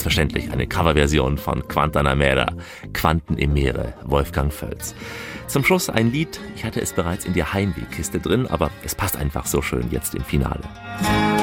selbstverständlich eine Coverversion von Guantanamera, Quanten im Meere, Wolfgang Völz. Zum Schluss ein Lied, ich hatte es bereits in der Heimwehkiste drin, aber es passt einfach so schön jetzt im Finale.